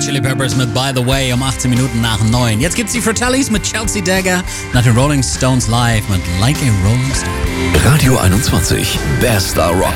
Chili Peppers mit By the Way um 18 Minuten nach 9. Jetzt gibt's die Fratellis mit Chelsea Dagger, nach den Rolling Stones live mit Like a Rolling Stone. Radio 21, Bester Rock.